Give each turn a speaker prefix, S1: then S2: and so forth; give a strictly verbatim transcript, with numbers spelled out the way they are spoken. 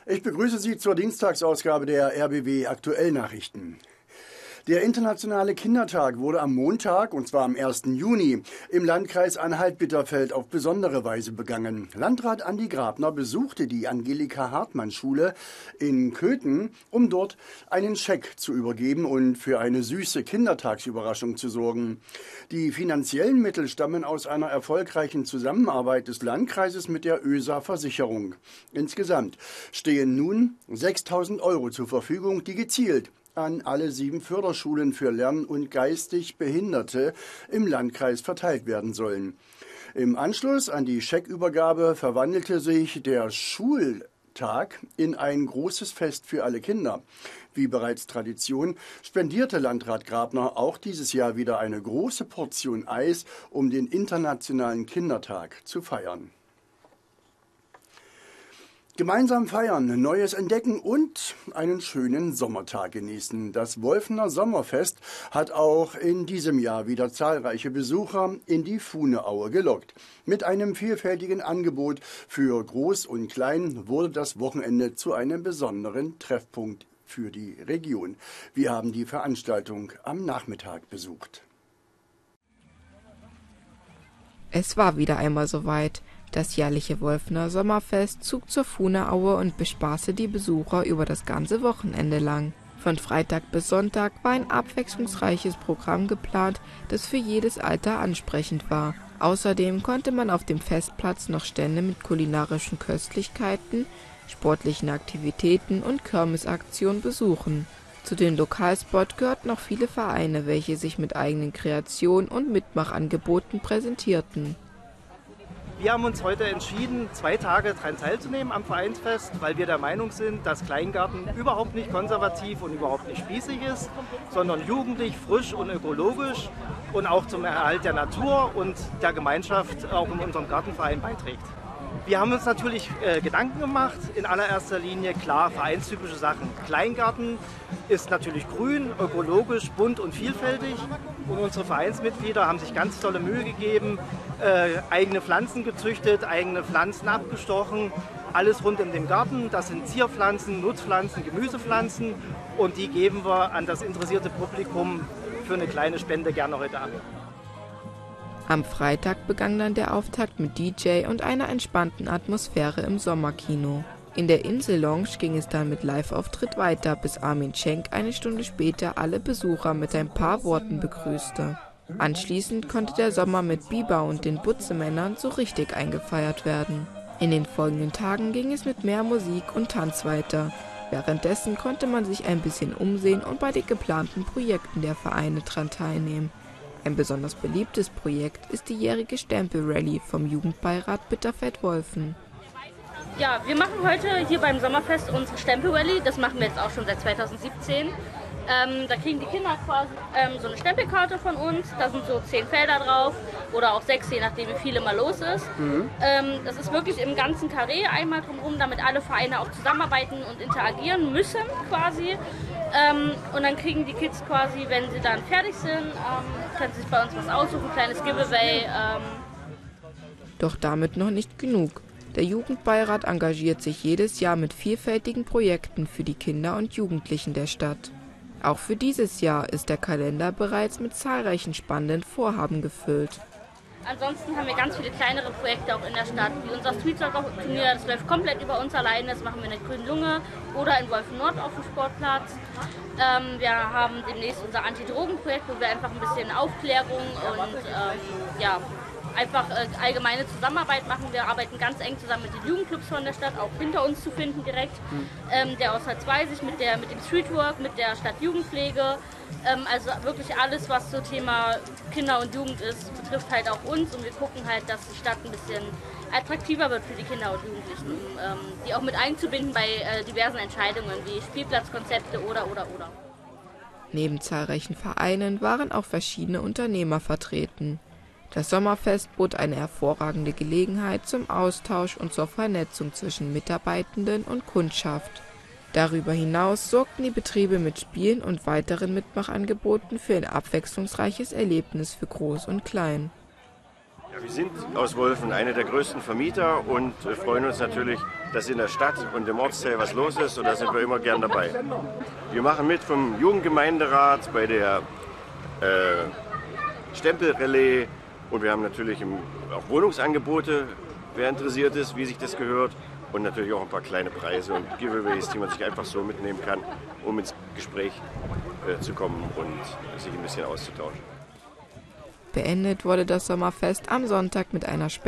S1: Ich begrüße Sie zur Dienstagsausgabe der R B W Aktuellnachrichten. Der Internationale Kindertag wurde am Montag, und zwar am ersten Juni, im Landkreis Anhalt-Bitterfeld auf besondere Weise begangen. Landrat Andi Grabner besuchte die Angelika-Hartmann-Schule in Köthen, um dort einen Scheck zu übergeben und für eine süße Kindertagsüberraschung zu sorgen. Die finanziellen Mittel stammen aus einer erfolgreichen Zusammenarbeit des Landkreises mit der ÖSA-Versicherung. Insgesamt stehen nun sechstausend Euro zur Verfügung, die gezielt an alle sieben Förderschulen für Lern- und geistig Behinderte im Landkreis verteilt werden sollen. Im Anschluss an die Scheckübergabe verwandelte sich der Schultag in ein großes Fest für alle Kinder. Wie bereits Tradition spendierte Landrat Grabner auch dieses Jahr wieder eine große Portion Eis, um den Internationalen Kindertag zu feiern. Gemeinsam feiern, Neues entdecken und einen schönen Sommertag genießen. Das Wolfener Sommerfest hat auch in diesem Jahr wieder zahlreiche Besucher in die Fuhneaue gelockt. Mit einem vielfältigen Angebot für Groß und Klein wurde das Wochenende zu einem besonderen Treffpunkt für die Region. Wir haben die Veranstaltung am Nachmittag besucht.
S2: Es war wieder einmal soweit. Das jährliche Wolfener Sommerfest zog zur Fuhneaue und bespaßte die Besucher über das ganze Wochenende lang. Von Freitag bis Sonntag war ein abwechslungsreiches Programm geplant, das für jedes Alter ansprechend war. Außerdem konnte man auf dem Festplatz noch Stände mit kulinarischen Köstlichkeiten, sportlichen Aktivitäten und Kirmesaktionen besuchen. Zu den Lokalspot gehörten noch viele Vereine, welche sich mit eigenen Kreationen und Mitmachangeboten präsentierten.
S3: Wir haben uns heute entschieden, zwei Tage daran teilzunehmen am Vereinsfest, weil wir der Meinung sind, dass Kleingarten überhaupt nicht konservativ und überhaupt nicht spießig ist, sondern jugendlich, frisch und ökologisch und auch zum Erhalt der Natur und der Gemeinschaft auch in unserem Gartenverein beiträgt. Wir haben uns natürlich äh, Gedanken gemacht, in allererster Linie klar vereinstypische Sachen. Kleingarten ist natürlich grün, ökologisch, bunt und vielfältig und unsere Vereinsmitglieder haben sich ganz tolle Mühe gegeben, äh, eigene Pflanzen gezüchtet, eigene Pflanzen abgestochen, alles rund um den Garten. Das sind Zierpflanzen, Nutzpflanzen, Gemüsepflanzen und die geben wir an das interessierte Publikum für eine kleine Spende gerne heute ab.
S2: Am Freitag begann dann der Auftakt mit D J und einer entspannten Atmosphäre im Sommerkino. In der Insel-Lounge ging es dann mit Live-Auftritt weiter, bis Armin Schenk eine Stunde später alle Besucher mit ein paar Worten begrüßte. Anschließend konnte der Sommer mit Biber und den Butzemännern so richtig eingefeiert werden. In den folgenden Tagen ging es mit mehr Musik und Tanz weiter. Währenddessen konnte man sich ein bisschen umsehen und bei den geplanten Projekten der Vereine dran teilnehmen. Ein besonders beliebtes Projekt ist die jährige Stempel-Rallye vom Jugendbeirat Bitterfeld-Wolfen.
S4: Ja, wir machen heute hier beim Sommerfest unsere Stempel-Rallye. Das machen wir jetzt auch schon seit zweitausendsiebzehn. Ähm, da kriegen die Kinder quasi ähm, so eine Stempelkarte von uns. Da sind so zehn Felder drauf oder auch sechs, je nachdem wie viel immer los ist. Mhm. Ähm, das ist wirklich im ganzen Karree einmal drumherum, damit alle Vereine auch zusammenarbeiten und interagieren müssen quasi. Ähm, und dann kriegen die Kids quasi, wenn sie dann fertig sind, ähm, können sie sich bei uns was aussuchen, ein kleines Giveaway. Ähm.
S2: Doch damit noch nicht genug. Der Jugendbeirat engagiert sich jedes Jahr mit vielfältigen Projekten für die Kinder und Jugendlichen der Stadt. Auch für dieses Jahr ist der Kalender bereits mit zahlreichen spannenden Vorhaben gefüllt.
S4: Ansonsten haben wir ganz viele kleinere Projekte auch in der Stadt, wie unser Street-Soccer-Turnier, das läuft komplett über uns alleine, das machen wir in der Grünen Lunge oder in Wolfen-Nord auf dem Sportplatz. Ähm, wir haben demnächst unser Anti-Drogen-Projekt, wo wir einfach ein bisschen Aufklärung und ähm, ja, einfach äh, allgemeine Zusammenarbeit machen. Wir arbeiten ganz eng zusammen mit den Jugendclubs von der Stadt, auch hinter uns zu finden direkt. Mhm. Ähm, der aus H zwei sich mit, der, mit dem Streetwork, mit der Stadtjugendpflege. Ähm, also wirklich alles, was so Thema Kinder und Jugend ist, betrifft halt auch uns. Und wir gucken halt, dass die Stadt ein bisschen attraktiver wird für die Kinder und Jugendlichen. Ähm, die auch mit einzubinden bei äh, diversen Entscheidungen wie Spielplatzkonzepte oder, oder, oder.
S2: Neben zahlreichen Vereinen waren auch verschiedene Unternehmer vertreten. Das Sommerfest bot eine hervorragende Gelegenheit zum Austausch und zur Vernetzung zwischen Mitarbeitenden und Kundschaft. Darüber hinaus sorgten die Betriebe mit Spielen und weiteren Mitmachangeboten für ein abwechslungsreiches Erlebnis für Groß und Klein.
S5: Ja, wir sind aus Wolfen einer der größten Vermieter und freuen uns natürlich, dass in der Stadt und im Ortsteil was los ist, und da sind wir immer gern dabei. Wir machen mit vom Jugendgemeinderat bei der äh, Stempelrallye, und wir haben natürlich im, auch Wohnungsangebote, wer interessiert ist, wie sich das gehört, und natürlich auch ein paar kleine Preise und Giveaways, die man sich einfach so mitnehmen kann, um ins Gespräch äh, zu kommen und sich ein bisschen auszutauschen.
S2: Beendet wurde das Sommerfest am Sonntag mit einer Spende